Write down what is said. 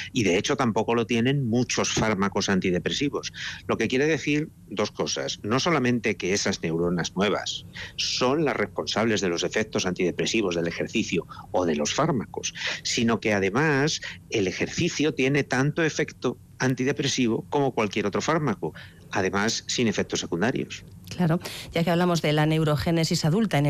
y de hecho tampoco lo tienen muchos fármacos antidepresivos. Lo que quiere decir dos cosas: no solamente que esas neuronas nuevas son las responsables de los efectos antidepresivos del ejercicio o de los fármacos, sino que además el ejercicio tiene tanto efecto antidepresivo como cualquier otro fármaco, además sin efectos secundarios. Claro, ya que hablamos de la neurogénesis adulta, en